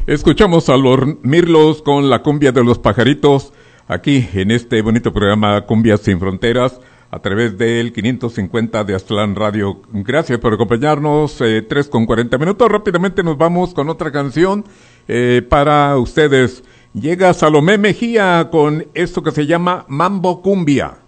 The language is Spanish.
Escuchamos a los Mirlos con la cumbia de los pajaritos, aquí en este bonito programa Cumbias Sin Fronteras, a través del 550 de Aztlán Radio. Gracias por acompañarnos, 3:40. Rápidamente nos vamos con otra canción para ustedes. Llega Salomé Mejía con esto que se llama Mambo Cumbia.